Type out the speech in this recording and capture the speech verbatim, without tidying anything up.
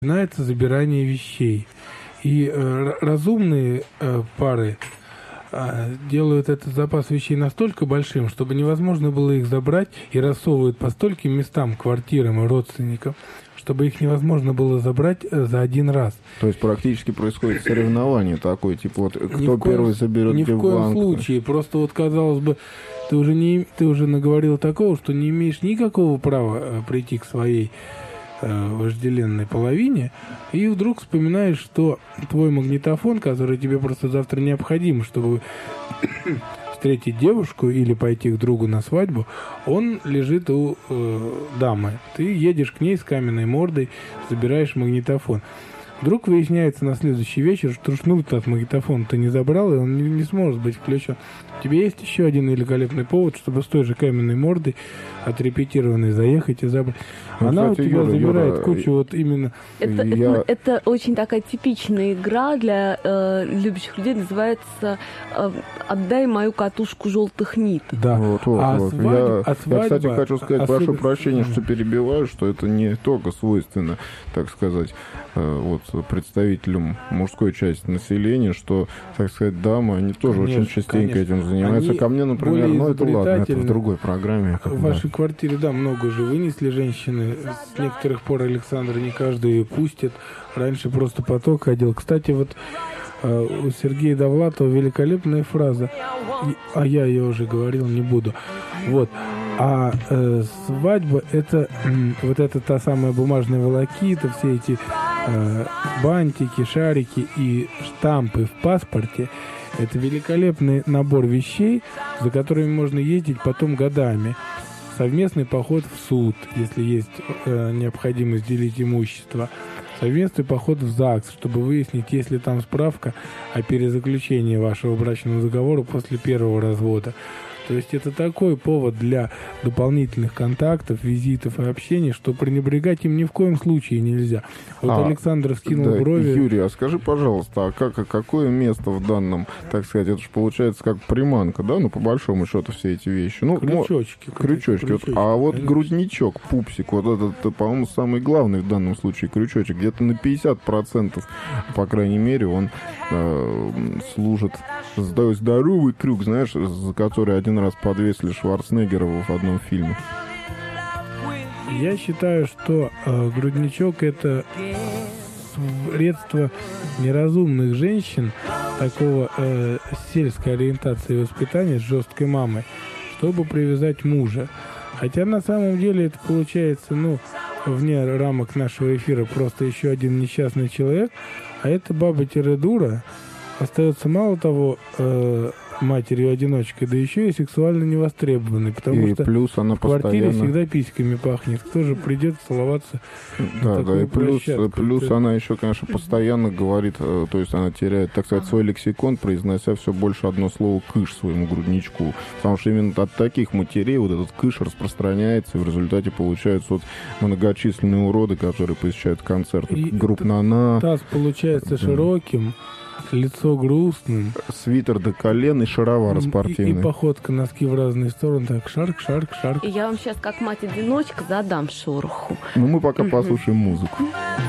начинается забирание вещей. И э, разумные э, пары э, делают этот запас вещей настолько большим, чтобы невозможно было их забрать, и рассовывают по стольким местам, квартирам и родственникам, чтобы их невозможно было забрать э, за один раз. То есть практически происходит соревнование такое, типа вот кто ни в коем, первый заберет ни где в коем банк. случае. Просто вот, казалось бы, ты уже не, ты уже наговорил такого, что не имеешь никакого права э, прийти к своей вожделенной половине, и вдруг вспоминаешь, что твой магнитофон, который тебе просто завтра необходим, чтобы встретить девушку или пойти к другу на свадьбу, он лежит у э, дамы. Ты едешь к ней с каменной мордой, забираешь магнитофон. Вдруг выясняется на следующий вечер, что шнур-то от магнитофона ты не забрал, и он не, не сможет быть включен. У тебя есть еще один великолепный повод, чтобы с той же каменной мордой отрепетированной заехать и забрать. Ну, Она кстати, у тебя Юра, забирает Юра, кучу вот именно... Это, Я... это, это очень такая типичная игра для э, любящих людей, называется э, «Отдай мою катушку желтых ниток». Да. Вот, вот, а вот. свадьба, Я, а свадьба, я, кстати, хочу сказать, особенно... прошу прощения, что перебиваю, что это не только свойственно, так сказать, э, вот, представителям мужской части населения, что, так сказать, дамы, они тоже Конечно, очень частенько конечно. этим занимаются. Они Ко мне, например, ну это ладно, это в другой программе. В вашей квартире, да, много уже вынесли женщины. С некоторых пор, Александр, не каждую ее пустит. Раньше просто поток ходил. Кстати, вот э, у Сергея Довлатова великолепная фраза. И, а я ее уже говорил, не буду. Вот. А э, свадьба — это э, вот это та самая бумажная волокита, все эти э, бантики, шарики и штампы в паспорте. Это великолепный набор вещей, за которыми можно ездить потом годами. Совместный поход в суд, если есть э, необходимость делить имущество. Совместный поход в ЗАГС, чтобы выяснить, есть ли там справка о перезаключении вашего брачного договора после первого развода. То есть это такой повод для дополнительных контактов, визитов и общения, что пренебрегать им ни в коем случае нельзя. Вот а, Александр скинул да, брови. Юрий, а скажи, пожалуйста, а, как, а какое место в данном, так сказать, это же получается как приманка, да? Ну, по большому счету, все эти вещи. Ну, крючочки. Крючочки. крючочки. Вот, а вот конечно. Грудничок, пупсик, вот этот, по-моему, самый главный в данном случае крючочек. Где-то на пятьдесят процентов, по крайней мере, он э, служит... Здоровый крюк, знаешь, за который один раз подвесили Шварценеггера в одном фильме. Я считаю, что э, грудничок — это средство неразумных женщин такого э, сельской ориентации и воспитания с жесткой мамой, чтобы привязать мужа. Хотя на самом деле это получается, ну, вне рамок нашего эфира, просто еще один несчастный человек, а эта баба-дура остается мало того э, матерью-одиночкой, да еще и сексуально невостребованной, потому и что плюс она в квартире постоянно... всегда письками пахнет. Кто же придет целоваться? Да, да, и плюс, плюс это... она еще, конечно, постоянно говорит, э, то есть она теряет, так сказать, свой лексикон, произнося все больше одно слово «кыш» своему грудничку. Потому что именно от таких матерей вот этот кыш распространяется, и в результате получаются вот многочисленные уроды, которые посещают концерты и групп «На-на». Таз получается да. широким, лицо грустным. Свитер до колен и шаровары спортивные. И, и походка, носки в разные стороны. Так, шарк, шарк, шарк. И я вам сейчас, как мать-одиночка, задам шороху. Ну, мы пока послушаем музыку.